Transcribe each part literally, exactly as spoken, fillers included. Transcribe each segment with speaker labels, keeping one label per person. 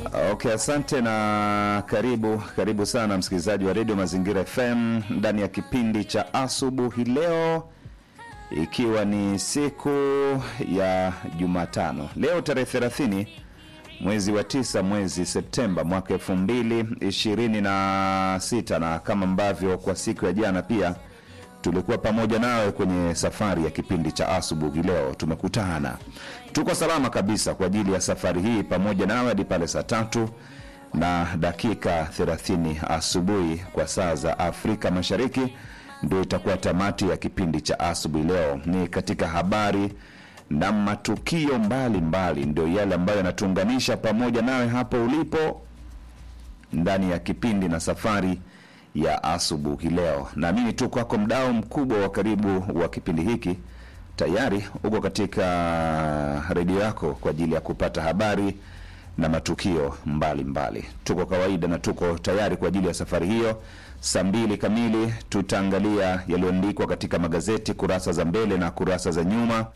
Speaker 1: Okay, asante na karibu karibu sana msikilizaji wa Radio Mazingira F M ndani ya kipindi cha asubuhi leo, ikiwa ni siku ya Jumatano. Leo tarehe thelathini mwezi wa tisa mwezi Septemba mwaka elfu mbili ishirini na sita, na kama ambavyo kwa siku ya jana pia tulikuwa pamoja nawe kwenye safari ya kipindi cha asubuhi leo, tumekutana. Tuko salama kabisa kwa ajili ya safari hii pamoja nawe hadi pale saa tatu na dakika thelathini asubuhi kwa saa za Afrika Mashariki. Ndio itakuwa tamati ya kipindi cha asubuhi leo. Ni katika habari na matukio mbali mbali, ndio yale ambayo yanatuunganisha pamoja nawe hapo ulipo ndani ya kipindi na safari ya asubuhi leo. Na mimi tu kwako mdau mkubwa wa karibu wa kipindi hiki, tayari uko katika redio yako kwa ajili ya kupata habari na matukio mbali mbali. Tuko kawaida na tuko tayari kwa ajili ya safari hiyo. Saa mbili kamili tutaangalia yaliyoandikwa katika magazeti kurasa za mbele na kurasa za nyuma.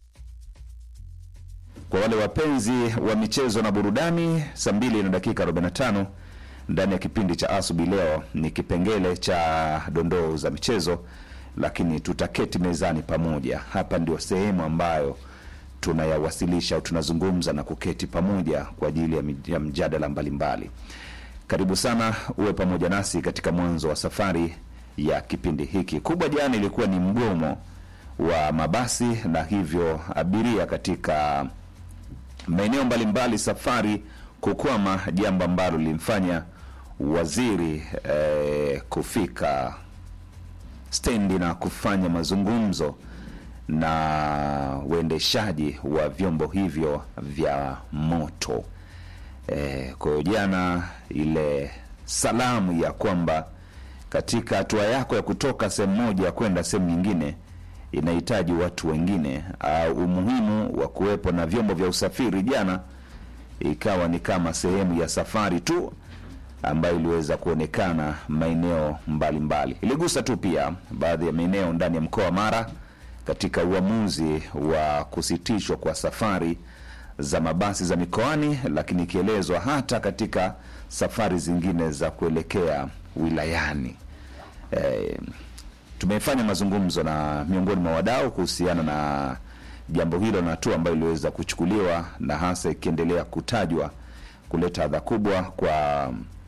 Speaker 1: Kwa wale wapenzi wa michezo na burudani, saa mbili na dakika arobaini na tano ndani ya kipindi cha asubuhi leo ni kipengele cha dondoo za michezo, lakini tutaketi mezani pamoja. Hapa ndio sehemu ambayo tunayawasilisha au tunazungumza na kuketi pamoja kwa ajili ya mjadala mbalimbali. Karibu sana uwe pamoja nasi katika mwanzo wa safari ya kipindi hiki. Kubwa jana ilikuwa ni mgomo wa mabasi, na hivyo abiria katika maeneo mbalimbali safari kukwama, jambo ambalo limfanya waziri eh, kufika stendi na kufanya mazungumzo na waendeshaji wa vyombo hivyo vya moto. Eh, kwa jana ile salamu ya kwamba katika hatua yako ya kutoka sehemu moja kwenda sehemu nyingine inahitaji watu wengine, au umuhimu wa kuwepo na vyombo vya usafiri, jana ikawa ni kama sehemu ya safari tu ambayo iliweza kuonekana maeneo mbalimbali. Iligusa tu pia baadhi ya maeneo ndani ya mkoa wa Mara katika uamuzi wa kusitishwa kwa safari za mabasi za mikoani, lakini ikielezwa hata katika safari zingine za kuelekea wilayani. E, tumefanya mazungumzo na miongoni mwa wadau kuhusiana na jambo hilo na hatua ambayo iliweza kuchukuliwa, na hasa ikiendelea kutajwa kuleta adha kubwa kwa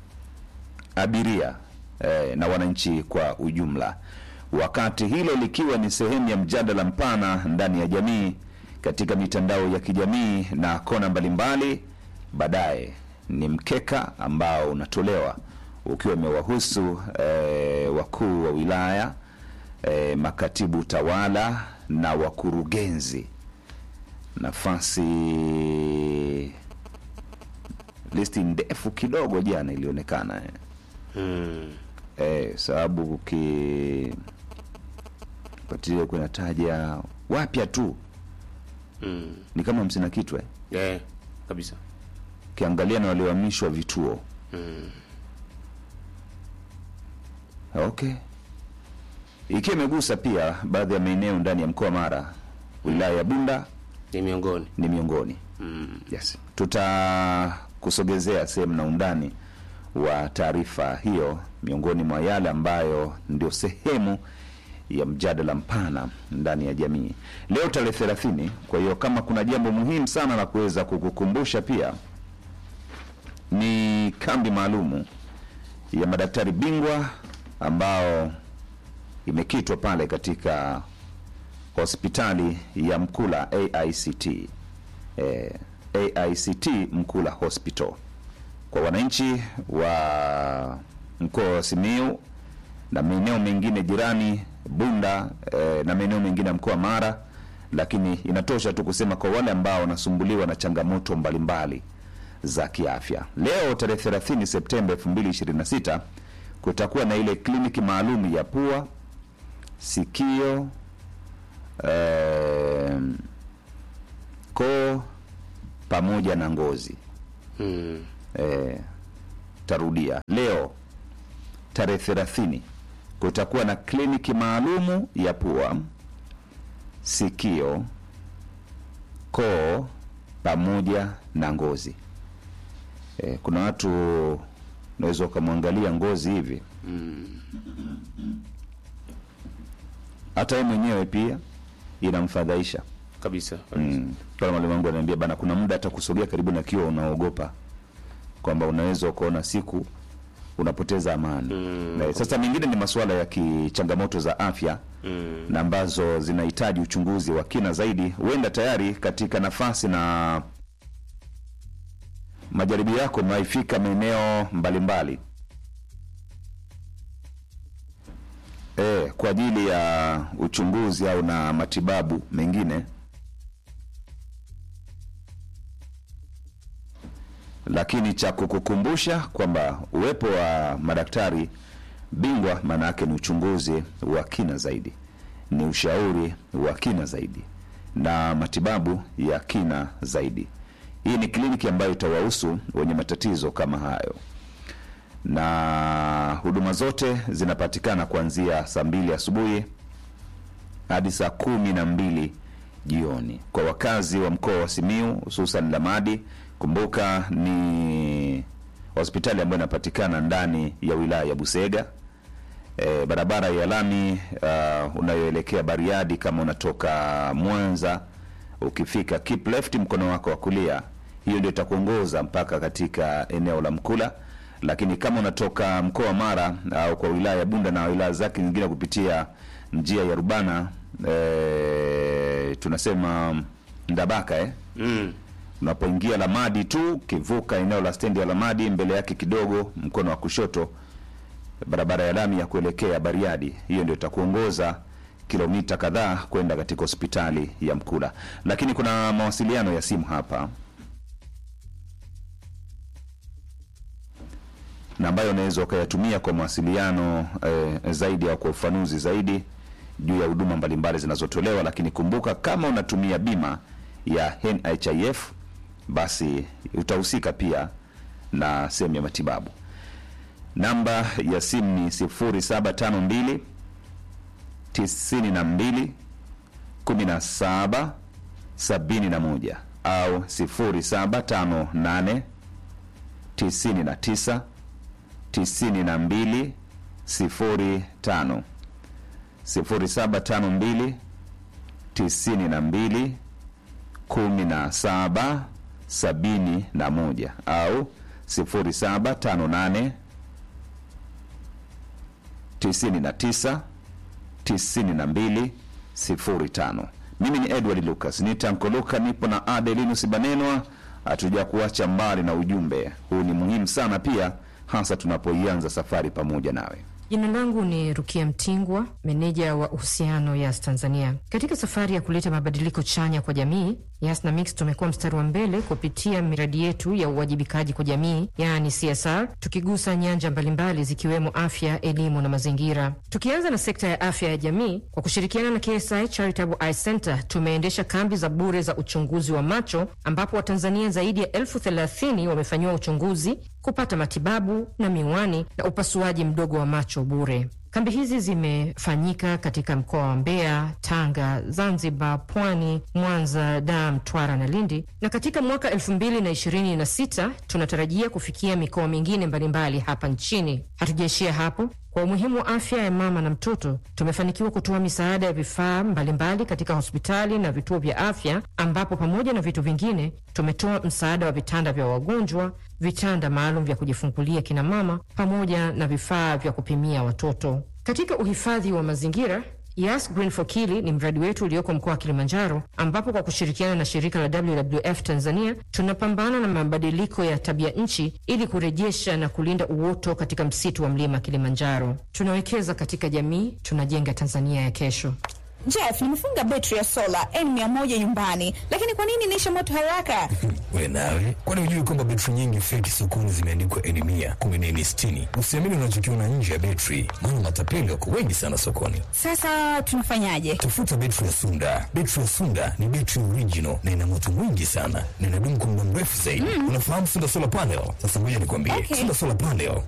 Speaker 1: abiria eh, na wananchi kwa ujumla. Wakati hilo likiwa ni sehemu ya mjadala mpana ndani ya jamii katika mitandao ya kijamii na kona mbalimbali, baadaye ni mkeka ambao unatolewa ukiwa umewahusu eh, wakuu wa wilaya, eh, makatibu tawala na wakurugenzi. Nafasi listi ndefu kidogo jana ilionekana eh. Hmm. Eh, sababu ki patile kuna taja wapya tu. Hmm. Ni kama msina kitu eh.
Speaker 2: Yeah, kabisa.
Speaker 1: Kiangalia na waliohamishwa vituo.
Speaker 2: Hmm.
Speaker 1: Okay. Ikiwa imegusa pia baadhi ya maeneo ndani ya mkoa Mara, wilaya ya Bunda
Speaker 2: ni miongoni.
Speaker 1: Ni miongoni.
Speaker 2: Hmm.
Speaker 1: Yes. Tuta kusogezea sehemu na undani wa taarifa hiyo, miongoni mwa yale ambayo ndio sehemu ya mjadala mpana ndani ya jamii. Leo tarehe thelathini, kwa hiyo kama kuna jambo muhimu sana la kuweza kukukumbusha pia, ni kambi maalumu ya madaktari bingwa ambao imekitwa pale katika hospitali ya Mkula A I C T. Eh, A I C T Mkula Hospital kwa wananchi wa mkoa wa Simiyu na maeneo mengine jirani Bunda eh, na maeneo mengine ya mkoa Mara, lakini inatosha tu kusema kwa wale ambao wanasumbuliwa na changamoto mbalimbali za kiafya. Leo tarehe thelathini Septemba elfu mbili ishirini na sita kutakuwa na ile kliniki maalum ya pua, sikio, eh, koo pamoja na ngozi.
Speaker 2: Hmm.
Speaker 1: Eh, tarudia, leo tarehe thelathini kutakuwa na kliniki maalumu ya pua, sikio, koo pamoja na ngozi. E, kuna watu unaweza ukamwangalia ngozi hivi
Speaker 2: Mm.
Speaker 1: hata yeye mwenyewe pia inamfadhaisha
Speaker 2: Kabisa. Kabisa.
Speaker 1: mm. Kama mwalimu wangu ananiambia bana, kuna muda hata kusogea karibu na kioo unaogopa kwamba unaweza ukaona siku unapoteza amani.
Speaker 2: Mm.
Speaker 1: Na sasa mingine ni masuala ya kichangamoto za afya
Speaker 2: Mm.
Speaker 1: na ambazo zinahitaji uchunguzi wa kina zaidi. Huenda tayari katika nafasi na majaribio yako maifika maeneo mbalimbali e, kwa ajili ya uchunguzi au na matibabu mengine, lakini cha kukukumbusha kwamba uwepo wa madaktari bingwa maana yake ni uchunguzi wa kina zaidi, ni ushauri wa kina zaidi na matibabu ya kina zaidi. Hii ni kliniki ambayo itawahusu wenye matatizo kama hayo, na huduma zote zinapatikana kuanzia saa mbili asubuhi hadi saa kumi na mbili jioni. Kwa wakazi wa mkoa wa Simiyu hususan Lamadi, kumbuka ni hospitali ambayo inapatikana ndani ya wilaya ya Busega. E, barabara ya lami uh, unayoelekea Bariadi kama unatoka Mwanza, ukifika keep left mkono wako wa kulia, hiyo ndio itakuongoza mpaka katika eneo la Mkula. Lakini kama unatoka mkoa wa Mara au kwa wilaya ya Bunda na wilaya zake nyingine kupitia njia ya Rubana, e, tunasema Ndabaka eh
Speaker 2: Mm.
Speaker 1: unapoingia Lamadi tu, kivuka eneo la stendi ya Lamadi, mbele yake kidogo mkono wa kushoto barabara ya lami ya kuelekea Bariadi, hiyo ndio itakuongoza kilomita kadhaa kwenda katika hospitali ya Mkula. Lakini kuna mawasiliano ya simu hapa na ambayo unaweza ukayatumia kwa mawasiliano eh, zaidi au kwa ufanuzi zaidi juu ya huduma mbalimbali zinazotolewa. Lakini kumbuka, kama unatumia bima ya N H I F basi utahusika pia na sehemu ya matibabu. Namba ya simu ni sifuri saba tano mbili tisini na mbili kumi na saba sabini na moja au sifuri saba tano nane tisini na tisa tisini na mbili sifuri tano, sifuri saba tano mbili tisini na mbili kumi na saba sabini na moja au sifuri saba tano nane tisini na tisa tisini na mbili sifuri tano. Mimi ni Edward Lucas, nitankoluka, nipo na Adelinus Banenwa. Hatuja kuacha mbali na ujumbe huu, ni muhimu sana pia, hasa tunapoianza safari pamoja nawe.
Speaker 3: Jina langu ni Rukia Mtingwa, meneja wa uhusiano Yas Tanzania. Katika safari ya kuleta mabadiliko chanya kwa jamii, Yas na Mix tumekuwa mstari wa mbele kupitia miradi yetu ya uwajibikaji kwa jamii, yaani C S R, tukigusa nyanja mbalimbali zikiwemo afya, elimu na mazingira. Tukianza na sekta ya afya ya jamii, kwa kushirikiana na K S I Charitable Eye Center tumeendesha kambi za bure za uchunguzi wa macho, ambapo Watanzania zaidi ya elfu thelathini wamefanyiwa uchunguzi, kupata matibabu na miwani na upasuaji mdogo wa macho bure. Kambi hizi zimefanyika katika mkoa wa Mbeya, Tanga, Zanzibar, Pwani, Mwanza, Dar, Mtwara na Lindi, na katika mwaka elfu mbili na ishirini na sita tunatarajia kufikia mikoa mingine mbalimbali hapa nchini. Hatujaishia hapo. Kwa umuhimu wa afya ya mama na mtoto, tumefanikiwa kutoa misaada ya vifaa mbalimbali katika hospitali na vituo vya afya, ambapo pamoja na vitu vingine tumetoa msaada wa vitanda vya wagonjwa, vitanda maalum vya kujifungulia kina mama, pamoja na vifaa vya kupimia watoto. Katika uhifadhi wa mazingira, Yas Green for Kili ni mradi wetu ulioko mkoa wa Kilimanjaro, ambapo kwa kushirikiana na shirika la W W F Tanzania tunapambana na mabadiliko ya tabia nchi ili kurejesha na kulinda uoto katika msitu wa mlima Kilimanjaro. Tunawekeza katika jamii, tunajenga Tanzania ya kesho.
Speaker 4: Jeff, nimefunga betri ya sola N mia moja nyumbani, lakini kwa nini inaisha moto haraka?
Speaker 5: Wewe nawe, kwani hujui kwamba betri nyingi feki sokoni zimeandikwa N mia kumi na nne sitini? Usiamini unachokiona nje ya betri, maana matapeli wako wengi sana sokoni.
Speaker 4: Sasa tunafanyaje?
Speaker 5: Tafuta betri ya Sunda. Betri ya Sunda ni betri original na ina moto mwingi sana na inadumu kwa muda mrefu zaidi. Mm. Unafahamu Sunda Solar Panel? Sasa ngoja nikwambie.
Speaker 4: Okay.
Speaker 5: Sunda Solar Panel ina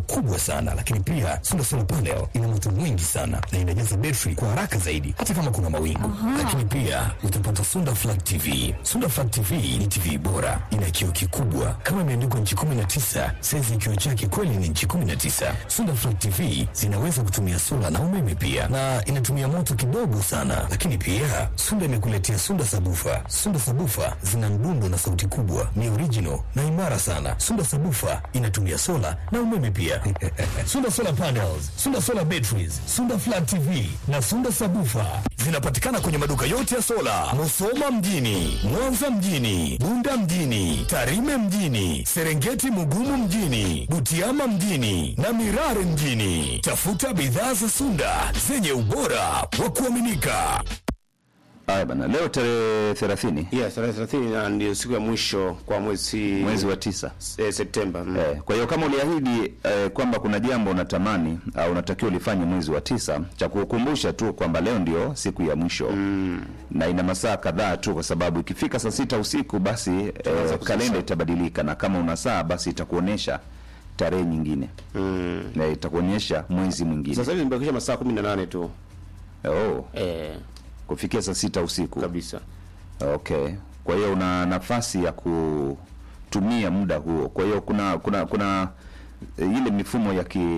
Speaker 5: kubwa sana, lakini pia Sunda Solar Panel ina moto mwingi sana na inajaza betri kwa haraka zaidi hata kama kuna mawingu. Lakini pia utapata Sunda Flat T V. Sunda Flat T V ni T V bora, ina kioo kikubwa kama imeandikwa nchi kumi na tisa, saizi kioo chake kweli ni nchi kumi na tisa. Sunda Flat T V zinaweza kutumia sola na umeme pia, na inatumia moto kidogo sana. Lakini pia Sunda imekuletea Sunda Sabufa. Sunda Sabufa zina mdundo na sauti kubwa, ni original na imara sana. Sunda Sabufa inatumia sola na umeme pia. Sunda Solar Panels, Sunda Solar Batteries, Sunda Flat T V na Sunda Sabufa zinapatikana kwenye maduka yote ya sola, Musoma mjini, Mwanza mjini, Bunda mjini, Tarime mjini, Serengeti Mugumu mjini, Butiama mjini na Mirare mjini. Tafuta bidhaa za Sunda zenye ubora wa kuaminika.
Speaker 1: Haya bana, leo tarehe thelathini.
Speaker 2: Yeah, tarehe thelathini na ndio siku ya mwisho kwa mwezi
Speaker 1: mwezi wa tisa.
Speaker 2: Eh, Septemba. Mm.
Speaker 1: Eh, kwa hiyo kama uliahidi eh, kwamba kuna jambo unatamani au unatakiwa ulifanye mwezi wa tisa, cha kukukumbusha tu kwamba leo ndio siku ya mwisho. Mm. Na ina masaa kadhaa tu, kwa sababu ikifika saa sita usiku basi eh, kalenda itabadilika, na kama una saa basi itakuonesha tarehe nyingine. Mm. Na itakuonyesha mwezi mwingine.
Speaker 2: Sasa hivi nimebakisha masaa kumi na nane tu.
Speaker 1: Oh.
Speaker 2: Eh,
Speaker 1: Kufikia saa sita usiku
Speaker 2: kabisa.
Speaker 1: Okay. Kwa hiyo una nafasi ya kutumia muda huo. Kwa hiyo kuna kuna kuna e, ile mifumo ya ki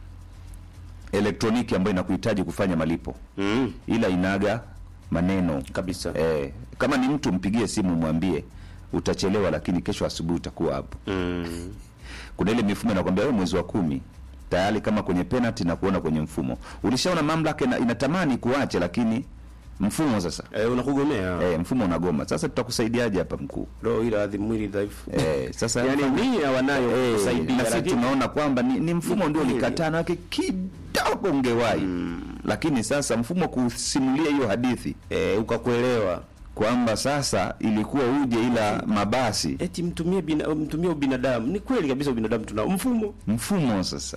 Speaker 1: elektroniki ambayo inakuhitaji kufanya malipo.
Speaker 2: Mm.
Speaker 1: Ila inaga maneno
Speaker 2: Kabisa.
Speaker 1: Eh, kama ni mtu mpigie simu mwambie utachelewa, lakini kesho asubuhi utakuwa hapo.
Speaker 2: Mm.
Speaker 1: Kuna ile mifumo inakwambia wewe mwezi wa kumi tayari, kama kwenye penalty na kuona kwenye mfumo. Ulishaona mamlaka ina, inatamani kuache, lakini mfumo sasa
Speaker 2: Eh, unakugomea.
Speaker 1: eh, mfumo unagoma. Sasa tutakusaidiaje hapa mkuu?
Speaker 2: Roho ila adhi mwili dhaifu.
Speaker 1: Eh, sasa
Speaker 2: yani nia wanayo
Speaker 1: eh,
Speaker 2: kusaidia,
Speaker 1: na sisi
Speaker 2: lakini
Speaker 1: tunaona kwamba ni, ni mfumo ndio
Speaker 2: kweli.
Speaker 1: ulikatana wake kidogo ungewahi. Mm. Lakini sasa mfumo kusimulia hiyo hadithi
Speaker 2: eh, ukakuelewa
Speaker 1: kwamba sasa ilikuwa uje ila mabasi
Speaker 2: eti mtumie bina, mtumie ubinadamu. Ni kweli kabisa, ubinadamu tunao, mfumo
Speaker 1: mfumo sasa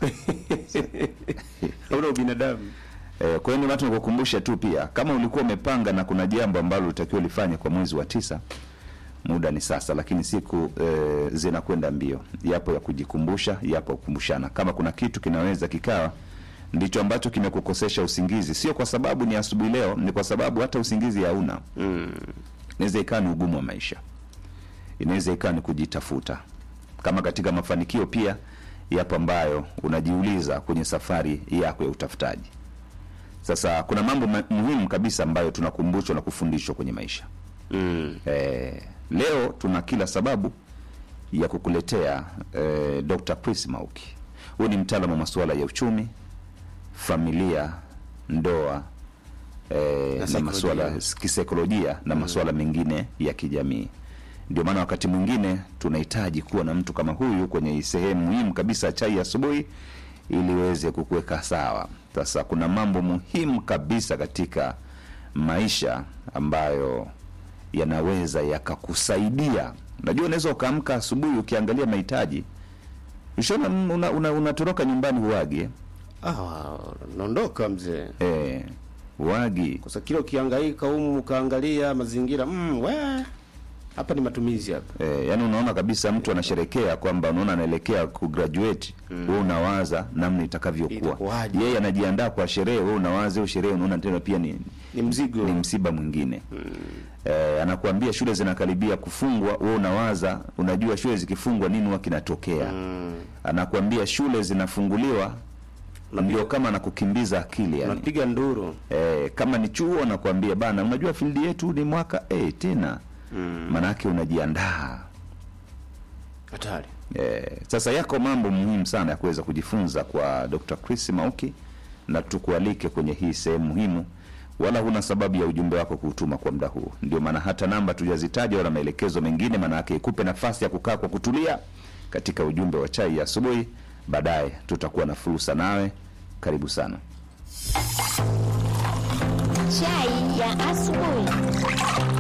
Speaker 2: hauna ubinadamu.
Speaker 1: Eh, kwa hiyo ni watu nikukumbusha tu pia, kama ulikuwa umepanga na kuna jambo ambalo utakiwa lifanye kwa mwezi wa tisa, muda ni sasa, lakini siku eh, zinakwenda mbio. Yapo ya kujikumbusha, yapo kukumbushana. Kama kuna kitu kinaweza kikawa ndicho ambacho kimekukosesha usingizi, sio kwa sababu ni asubuhi leo, ni kwa sababu hata usingizi hauna. Mm. Inaweza ikawa ni ugumu wa maisha. Inaweza ikawa ni kujitafuta. Kama katika mafanikio pia yapo ambayo unajiuliza kwenye safari yako ya utafutaji. Sasa kuna mambo muhimu kabisa ambayo tunakumbushwa na kufundishwa kwenye maisha. Mm. Eh, leo tuna kila sababu ya kukuletea eh, Doctor Chris Mauki. Huyu ni mtaalamu wa masuala ya uchumi, familia, ndoa, eh, na, na masuala kisaikolojia na masuala mm. mengine ya kijamii. Ndio maana wakati mwingine tunahitaji kuwa na mtu kama huyu kwenye sehemu muhimu kabisa chai asubuhi, ili uweze kukuweka sawa. Sasa kuna mambo muhimu kabisa katika maisha ambayo yanaweza yakakusaidia. Unajua unaweza ukaamka asubuhi ukiangalia mahitaji, ushona unatoroka una, una nyumbani huagi.
Speaker 2: Ah, naondoka mzee.
Speaker 1: Eh, huagi.
Speaker 2: Kwa sababu kile ukihangaika humu ukaangalia mazingira, mm, we hapa ni matumizi hapa.
Speaker 1: Eh, yani unaona kabisa mtu anasherekea kwamba unaona anaelekea ku graduate, mm. wewe unawaza namna itakavyokuwa. Yeye anajiandaa kwa sherehe, wewe unawaza hiyo sherehe, unaona tena pia ni
Speaker 2: ni mzigo,
Speaker 1: ni msiba mwingine. Mm. Eh, anakuambia shule zinakaribia kufungwa, wewe unawaza, unajua shule zikifungwa nini huwa kinatokea. Mm. Anakuambia shule zinafunguliwa, ndio kama anakukimbiza akili yani.
Speaker 2: Unapiga nduru.
Speaker 1: Eh, kama ni chuo anakuambia bana, unajua field yetu ni mwaka eh tena. Mm. Manake unajiandaa.
Speaker 2: Hatari.
Speaker 1: Eh, sasa yako mambo muhimu sana ya kuweza kujifunza kwa Doctor Chris Mauki, na tukualike kwenye hii sehemu muhimu. Wala huna sababu ya ujumbe wako kuutuma kwa muda huu. Ndio maana hata namba tujazitaja wala maelekezo mengine, maana yake ikupe nafasi ya kukaa kwa kutulia katika ujumbe wa chai ya asubuhi. Baadaye tutakuwa na fursa nawe. Karibu sana.
Speaker 6: Chai ya asubuhi.